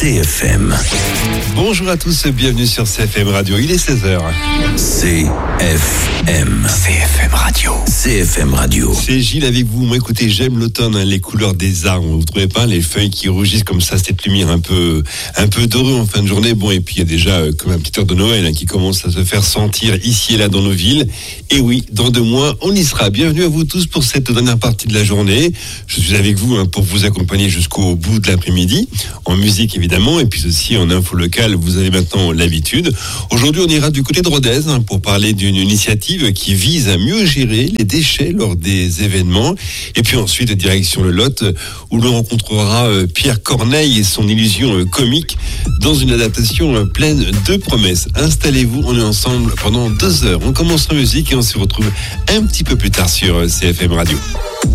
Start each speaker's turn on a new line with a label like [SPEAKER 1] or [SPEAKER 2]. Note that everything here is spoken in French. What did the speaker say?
[SPEAKER 1] CFM.
[SPEAKER 2] Bonjour à tous, bienvenue sur CFM Radio, il est 16h.
[SPEAKER 1] CFM Radio. CFM Radio.
[SPEAKER 2] C'est Gilles avec vous. Moi, écoutez, j'aime l'automne, les couleurs des arbres. Vous trouvez pas les feuilles qui rougissent comme ça, cette lumière un peu dorée en fin de journée. Bon, et puis il y a déjà comme un petit heure de Noël qui commence à se faire sentir ici et là dans nos villes. Et oui, dans 2 mois, on y sera. Bienvenue à vous tous pour cette dernière partie de la journée. Je suis avec vous pour vous accompagner jusqu'au bout de l'après-midi, en musique évidemment, et puis aussi en info locale. Vous avez maintenant l'habitude. Aujourd'hui, on ira du côté de Rodez pour parler d'une initiative qui vise à mieux gérer les déchets lors des événements. Et puis ensuite, direction le Lot, où l'on rencontrera Pierre Corneille et son illusion comique dans une adaptation pleine de promesses. Installez-vous, on est ensemble pendant 2 heures. On commence en musique et on se retrouve un petit peu plus tard sur CFM Radio.